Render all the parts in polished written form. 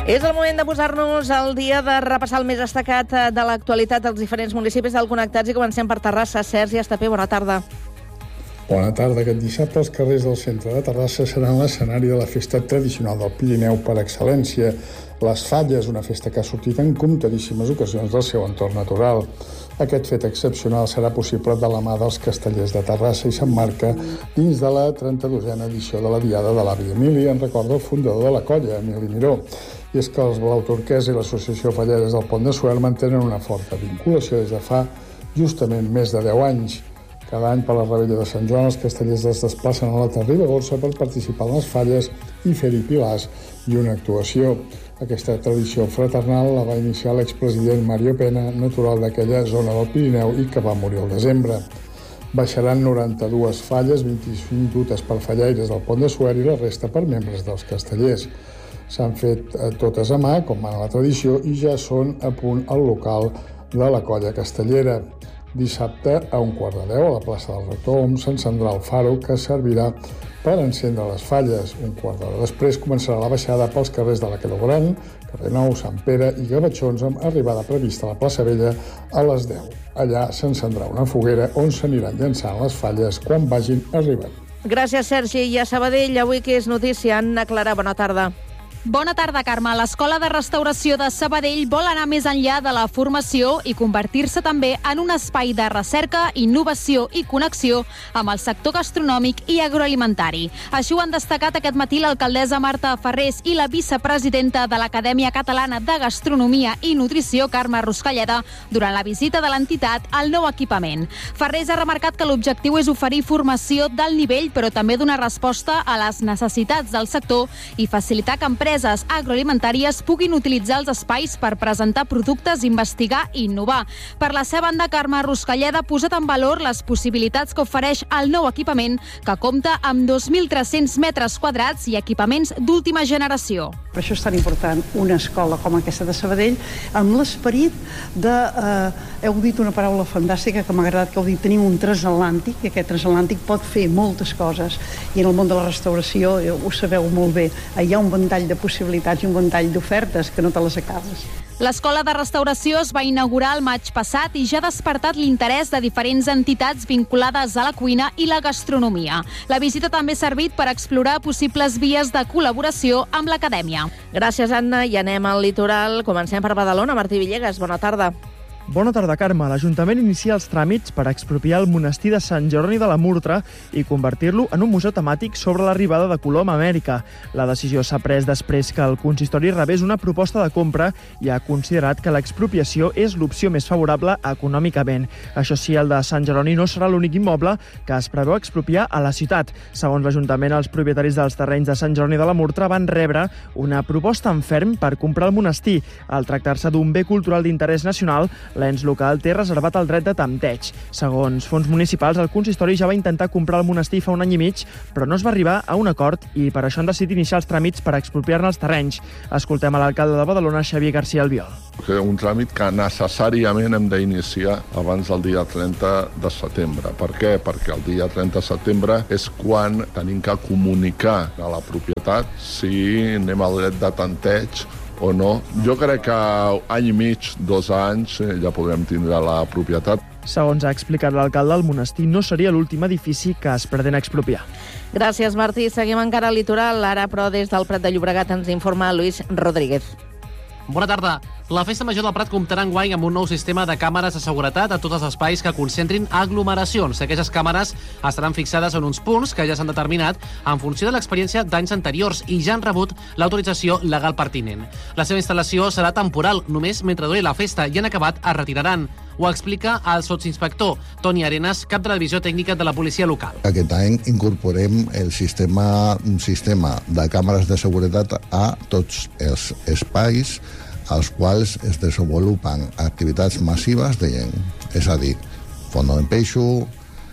És el moment de posar-nos al dia de repassar el més destacat de l'actualitat dels diferents municipis del Connectats i comencem per Terrassa. Sergi Estapé, bona tarda. Bona tarda. Aquest dissabte els carrers del centre de Terrassa seran l'escenari de la festa tradicional del Pirineu per excel·lència. Les Falles, una festa que ha sortit en comptadíssimes ocasions del seu entorn natural. Aquest fet excepcional serà possible de la mà dels castellers de Terrassa i s'emmarca dins de la 32a edició de la Diada de l'Avi Emili, en record del fundador de la colla, Emili Miró. I és que els Blau Turquès i l'Associació Falleres del Pont de Suert mantenen una forta vinculació des de fa justament més de 10 anys. Cada any per la Rebella de Sant Joan els castellers es desplacen a la Ribagorça per participar en les falles i fer-hi pilars i una actuació. Aquesta tradició fraternal la va iniciar l'expresident Mario Pena, natural d'aquella zona del Pirineu i que va morir al desembre. Baixaran 92 falles, 25 dutes per fallaires del Pont de Suert i la resta per membres dels castellers. S'han fet totes a mà, com mana la tradició, i ja són a punt al local de la colla castellera. Dissabte, a 11:15, a la plaça del Rector, on s'encendrà el faro que servirà per encendre les falles. Un quart d'hora després començarà la baixada pels carrers de la Creu Gran, carrer Nou, Sant Pere i Gavatxons, amb arribada prevista a la plaça Vella a les 10. Allà s'encendrà una foguera on s'aniran llançant les falles quan vagin arribant. Gràcies, Sergi. I a Sabadell, avui que és notícia, Anna Clara, bona tarda. Bona tarda, Carme. L'Escola de Restauració de Sabadell vol anar més enllà de la formació i convertir-se també en un espai de recerca, innovació i connexió amb el sector gastronòmic i agroalimentari. Així ho han destacat aquest matí l'alcaldessa Marta Ferrés i la vicepresidenta de l'Acadèmia Catalana de Gastronomia i Nutrició, Carme Ruscalleda, durant la visita de l'entitat al nou equipament. Ferrés ha remarcat que l'objectiu és oferir formació d'alt nivell, però també donar resposta a les necessitats del sector i facilitar que empreses agroalimentàries puguin utilitzar els espais per presentar productes, investigar i innovar. Per la seva banda, Carme Ruscalleda ha posat en valor les possibilitats que ofereix el nou equipament, que compta amb 2.300 metres quadrats i equipaments d'última generació. Per això és tan important una escola com aquesta de Sabadell, amb l'esperit de... heu dit una paraula fantàstica que m'ha agradat, que heu dit, tenim un transatlàntic, i aquest transatlàntic pot fer moltes coses, i en el món de la restauració ho sabeu molt bé, hi ha un ventall de possibilitats i un ventall d'ofertes que no te les acabes. L'Escola de Restauració es va inaugurar el maig passat i ja ha despertat l'interès de diferents entitats vinculades a la cuina i la gastronomia. La visita també ha servit per explorar possibles vies de col·laboració amb l'Acadèmia. Gràcies, Anna. I anem al litoral. Comencem per Badalona. Martí Villegas, bona tarda. Bona tarda, Carme. L'Ajuntament inicia els tràmits per expropiar el monestir de Sant Jeroni de la Murtra i convertir-lo en un museu temàtic sobre l'arribada de Colom a Amèrica. La decisió s'ha pres després que el consistori rebés una proposta de compra i ha considerat que l'expropiació és l'opció més favorable econòmicament. Això sí, el de Sant Jeroni no serà l'únic immoble que es preveu expropiar a la ciutat. Segons l'Ajuntament, els propietaris dels terrenys de Sant Jeroni de la Murtra van rebre una proposta en ferm per comprar el monestir. Al tractar-se d'un bé cultural d'interès nacional, l'ens local té reservat el dret de tempteig. Segons fons municipals, el consistori ja va intentar comprar el monestir fa un any i mig, però no es va arribar a un acord i per això han decidit iniciar els tràmits per expropiar-ne els terrenys. Escoltem a l'alcalde de Badalona, Xavier García Albiol. Un tràmit que necessàriament hem d'iniciar abans del dia 30 de setembre. Per què? Perquè el dia 30 de setembre és quan tenim que comunicar a la propietat si anem al dret de tanteig o no. Jo crec que any i mig, 2 anys, ja podrem tindre la propietat. Segons ha explicat l'alcalde, el monestir no seria l'últim edifici que es pretén expropiar. Gràcies, Martí. Seguim encara al litoral. Ara, però, des del Prat de Llobregat ens informa Luis Rodríguez. Bona tarda. La Festa Major del Prat comptarà enguany amb un nou sistema de càmeres de seguretat a tots els espais que concentrin aglomeracions. Aquestes càmeres estaran fixades en uns punts que ja s'han determinat en funció de l'experiència d'anys anteriors i ja han rebut l'autorització legal pertinent. La seva instal·lació serà temporal, només mentre duri la festa, i en acabat es retiraran. Ho explica el sotsinspector Toni Arenas, cap de la divisió tècnica de la policia local. Aquest any incorporem un sistema de càmeres de seguretat a tots els espais als quals es desenvolupen activitats massives de gent. És a dir, Fondo d'en Peixo,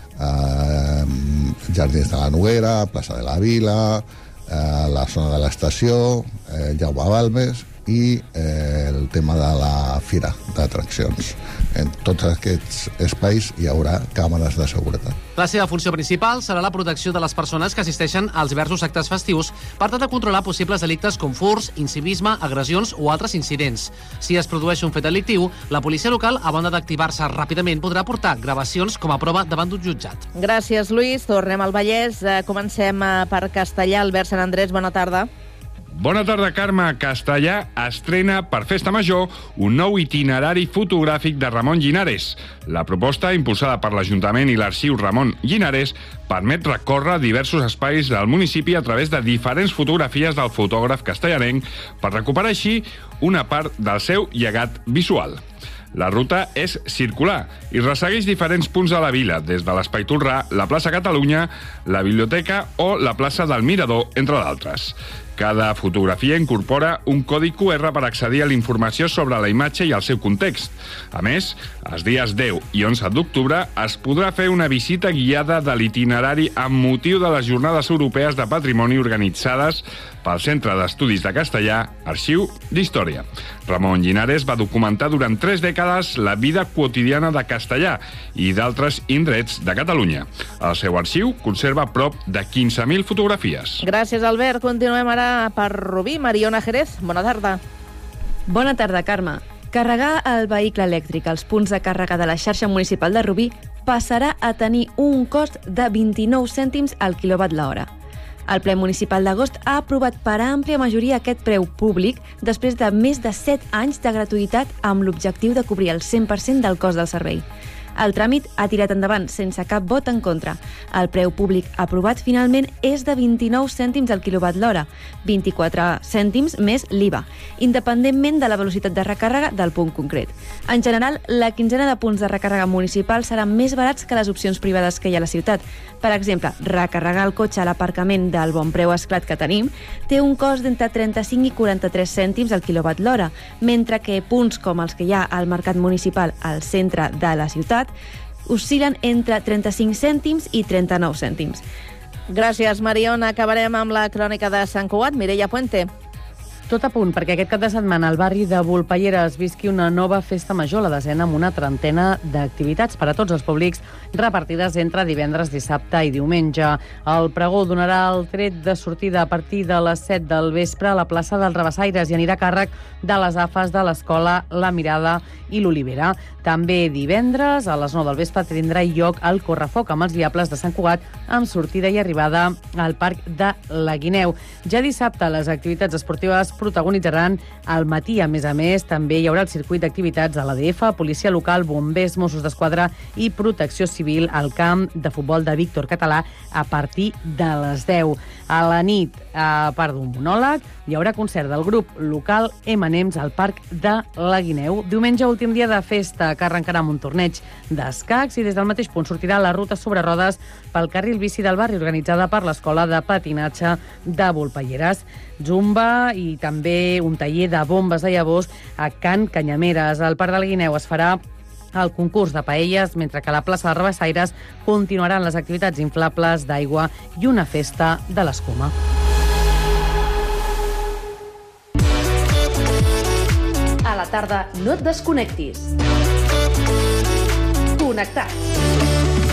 Jardins de la Noguera, plaça de la Vila, la zona de l'estació, Jaume Balmes i el tema de la fira d'atraccions. En tots aquests espais hi haurà càmeres de seguretat. La seva funció principal serà la protecció de les persones que assisteixen als diversos actes festius per tal de controlar possibles delictes com furts, incivisme, agressions o altres incidents. Si es produeix un fet delictiu, la policia local, a banda d'activar-se ràpidament, podrà portar gravacions com a prova davant d'un jutjat. Gràcies, Lluís. Tornem al Vallès. Comencem per Castellà. Albert Sant Andrés, bona tarda. Bona tarda, Carme. Castellà estrena per Festa Major un nou itinerari fotogràfic de Ramon Llinares. La proposta, impulsada per l'Ajuntament i l'Arxiu Ramon Llinares, permet recórrer diversos espais del municipi a través de diferents fotografies del fotògraf castellanenc per recuperar així una part del seu llegat visual. La ruta és circular i ressegueix diferents punts de la vila, des de l'Espai Tolrà, la plaça Catalunya, la Biblioteca o la plaça del Mirador, entre d'altres. Cada fotografia incorpora un codi QR per accedir a la informació sobre la imatge i el seu context. A més, els dies 10 i 11 d'octubre es podrà fer una visita guiada de l'itinerari amb motiu de les Jornades Europees de Patrimoni organitzades pel Centre d'Estudis de Castellà, Arxiu d'Història. Ramon Llinares va documentar durant 3 dècades la vida quotidiana de Castellà i d'altres indrets de Catalunya. El seu arxiu conserva prop de 15.000 fotografies. Gràcies, Albert. Continuem ara per Rubí. Mariona Jerez, bona tarda. Bona tarda, Carme. Carregar el vehicle elèctric als punts de càrrega de la xarxa municipal de Rubí passarà a tenir un cost de 29 cèntims al quilowatt l'hora. El ple municipal d'agost ha aprovat per àmplia majoria aquest preu públic després de més de 7 anys de gratuïtat amb l'objectiu de cobrir el 100% del cost del servei. El tràmit ha tirat endavant sense cap vot en contra. El preu públic aprovat finalment és de 29 cèntims al quilowatt l'hora, 24 cèntims més l'IVA, independentment de la velocitat de recàrrega del punt concret. En general, la quinzena de punts de recàrrega municipal seran més barats que les opcions privades que hi ha a la ciutat. Per exemple, recarregar el cotxe a l'aparcament del bon preu esclat que tenim té un cost d'entre 35 i 43 cèntims al quilowatt l'hora, mentre que punts com els que hi ha al mercat municipal al centre de la ciutat oscil·len entre 35 cèntims i 39 cèntims. Gràcies, Mariona. Acabarem amb la crònica de Sant Cugat. Mireia Puente. Tot a punt, perquè aquest cap de setmana al barri de Volpelleres visqui una nova festa major, la desena, amb una trentena d'activitats per a tots els públics repartides entre divendres, dissabte i diumenge. El pregó donarà el tret de sortida a partir de les 7 del vespre a la plaça dels Rabassaires i anirà a càrrec de les AFAs de l'Escola La Mirada i l'Olivera. També divendres, a les 9 del vespre, tindrà lloc el Correfoc amb els Diables de Sant Cugat, amb sortida i arribada al Parc de la Guineu. Ja dissabte, les activitats esportives protagonitzaran al matí. A més, també hi haurà el circuit d'activitats a l'ADF, Policia Local, Bombers, Mossos d'Esquadra i Protecció Civil al camp de futbol de Víctor Català a partir de les 10. A la nit, a part d'un monòleg, hi haurà concert del grup local M&M's al Parc de la Guineu. Diumenge, últim dia de festa, que arrencarà amb un torneig d'escacs i des del mateix punt sortirà la ruta sobre rodes pel carril bici del barri organitzada per l'Escola de Patinatge de Volpelleres. Zumba i també un taller de bombes de llavors a Can Canyameres. Al Parc de la Guineu es farà el concurs de paelles, mentre que a la plaça de Rabassaires continuaran les activitats inflables d'aigua i una festa de l'escuma. A la tarda no et desconnectis. Connectats.